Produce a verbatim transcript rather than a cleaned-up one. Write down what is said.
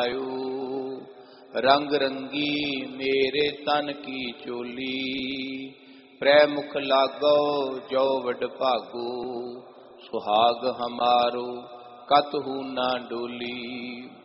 रंग रंगी मेरे तन की चोली, प्रै मुख लागो जो वड भागो, सुहाग हमारो कतहु ना डोली।